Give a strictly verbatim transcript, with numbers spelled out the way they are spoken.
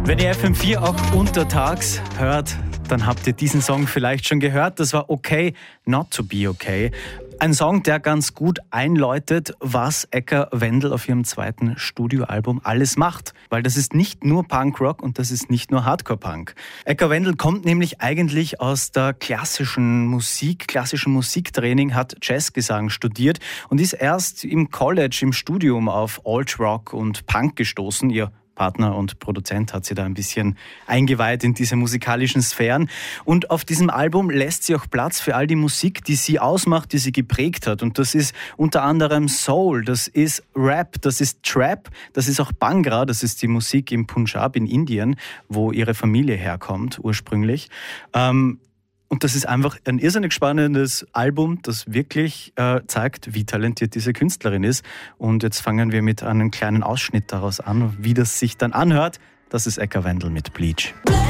Wenn ihr F M vier auch untertags hört, dann habt ihr diesen Song vielleicht schon gehört. Das war Okay Not to Be Okay. Ein Song, der ganz gut einläutet, was Ecker Wendel auf ihrem zweiten Studioalbum alles macht. Weil das ist nicht nur Punkrock und das ist nicht nur Hardcore-Punk. Ecker Wendel kommt nämlich eigentlich aus der klassischen Musik, klassischen Musiktraining, hat Jazzgesang studiert und ist erst im College, im Studium auf Alt-Rock und Punk gestoßen. Ihr Partner und Produzent hat sie da ein bisschen eingeweiht in diese musikalischen Sphären. Und auf diesem Album lässt sie auch Platz für all die Musik, die sie ausmacht, die sie geprägt hat. Und das ist unter anderem Soul, das ist Rap, das ist Trap, das ist auch Bhangra, das ist die Musik im Punjab in Indien, wo ihre Familie herkommt ursprünglich. Ähm, Und das ist einfach ein irrsinnig spannendes Album, das wirklich äh, zeigt, wie talentiert diese Künstlerin ist. Und jetzt fangen wir mit einem kleinen Ausschnitt daraus an, wie das sich dann anhört. Das ist Ecker Wendel mit Bleach.